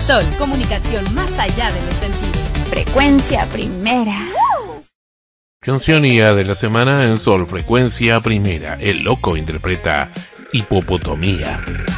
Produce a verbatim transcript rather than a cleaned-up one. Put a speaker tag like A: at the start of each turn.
A: Sol, comunicación más allá de los sentidos.
B: Frecuencia primera.
C: Canción I A de la semana en Sol, Frecuencia Primera. El Loco interpreta Hipopotomía.